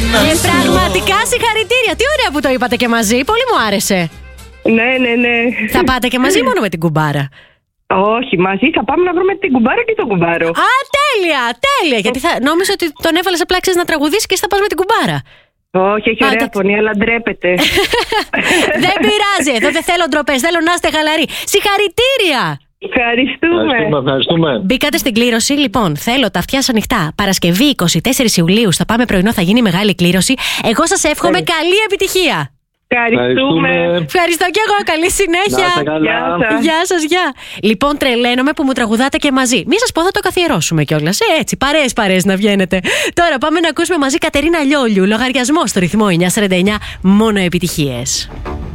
Και πραγματικά συγχαρητήρια. Τι ωραία που το είπατε και μαζί. Πολύ μου άρεσε. Ναι. Θα πάτε και μαζί μόνο με την κουμπάρα? Όχι, μαζί θα πάμε να βρούμε την κουμπάρα και τον κουμπάρο. Α, τέλεια. Γιατί νόμιζα ότι τον έβαλες απλά να τραγουδήσει και θα πας με την κουμπάρα. Όχι, έχει ωραία φωνή, αλλά ντρέπεται. Δεν πειράζει. Εδώ δεν θέλω ντροπές. Θέλω να είστε χαλαροί. Συγχαρητήρια. Ευχαριστούμε. Μπήκατε στην κλήρωση. Λοιπόν, θέλω τα αυτιά ανοιχτά. Παρασκευή 24 Ιουλίου θα πάμε πρωινό, θα γίνει μεγάλη κλήρωση. Εγώ σας εύχομαι καλή επιτυχία. Ευχαριστώ κι εγώ. Καλή συνέχεια. Γεια σας, γεια. Λοιπόν, τρελαίνομαι που μου τραγουδάτε και μαζί. Μη σας πω, θα το καθιερώσουμε κιόλας. Έτσι, παρέες να βγαίνετε. Τώρα πάμε να ακούσουμε μαζί Κατερίνα Λιόλιου. Λογαριασμό στο ρυθμό 949. Μόνο επιτυχίες.